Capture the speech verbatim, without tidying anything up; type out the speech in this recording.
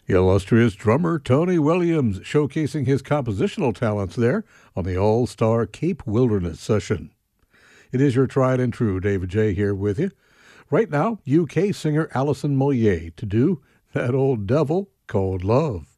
Illustrious drummer Tony Williams showcasing his compositional talents there on the All-Star Cape Wilderness session. It is your tried and true David J. here with you. Right now, U K singer Alison Moyet to do That Old Devil Called Love.